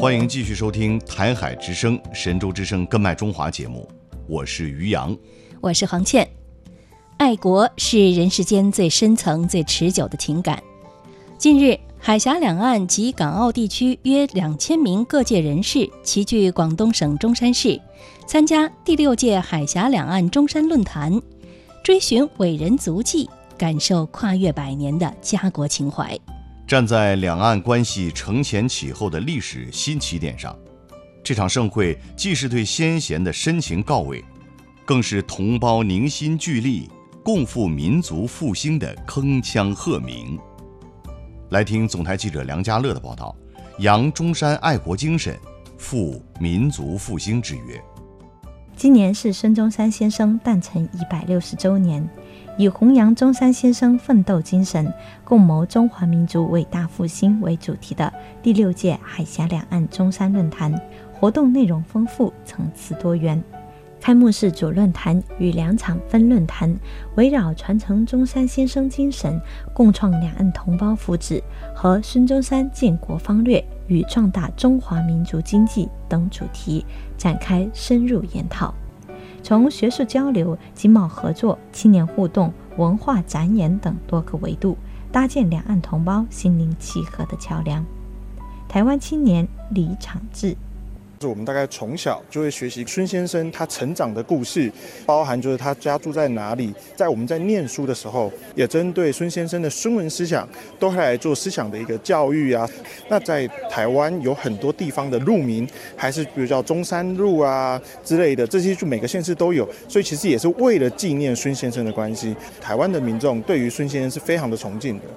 欢迎继续收听台海之声神州之声根脉中华节目，我是于洋， 我是黄倩。爱国是人世间最深层最持久的情感。近日，海峡两岸及港澳地区约2000名各界人士齐聚广东省中山市，参加第6届海峡两岸中山论坛，追寻伟人足迹，感受跨越100年的家国情怀。 站在两岸关系承前启后的历史新起点上，这场盛会既是对先贤的深情告慰，更是同胞凝心聚力共赴民族复兴的铿锵鹤鸣。来听总台记者梁家乐的报道，扬中山爱国精神，赴民族复兴之约。 今年是孙中山先生诞辰160周年，以弘扬中山先生奋斗精神，共谋中华民族伟大复兴为主题的第6届海峡两岸中山论坛，活动内容丰富，层次多元。开幕式主论坛与2场分论坛，围绕传承中山先生精神、共创两岸同胞福祉和孙中山建国方略与壮大中华民族经济等主题展开深入研讨，从学术交流、经贸合作、青年互动、文化展演等多个维度，搭建两岸同胞心灵契合的桥梁。台湾青年李昶志， 我们大概从小就会学习孙先生他成长的故事，包含就是他家住在哪里，在我们在念书的时候，也针对孙先生的孙文思想都会来做思想的一个教育啊。那在台湾有很多地方的路名，还是比如叫中山路啊之类的，这些就每个县市都有，所以其实也是为了纪念孙先生的关系，台湾的民众对于孙先生是非常的崇敬的。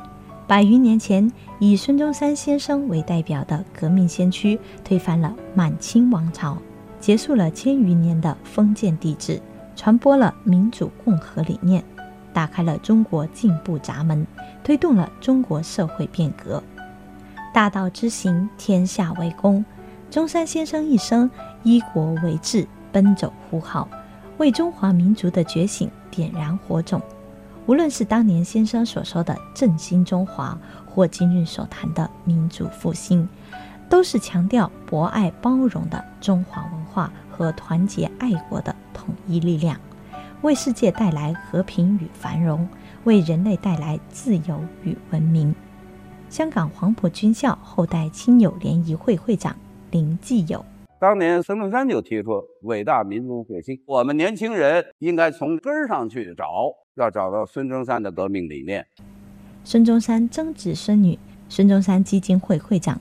100余年前，以孙中山先生为代表的革命先驱推翻了满清王朝，结束了1000余年的封建帝制，传播了民主共和理念，打开了中国进步闸门，推动了中国社会变革。大道之行，天下为公。中山先生一生依国为志，奔走呼号，为中华民族的觉醒点燃火种。无论是当年先生所说的振兴中华，或今日所谈的民族复兴，都是强调博爱包容的中华文化和团结爱国的统一力量，为世界带来和平与繁荣，为人类带来自由与文明。香港黄埔军校后代亲友联谊会会长林继友， 当年孙中山就提出伟大民族复兴，我们年轻人应该从根上去找，要找到孙中山的革命理念。 孙中山曾子孙女，孙中山基金会会长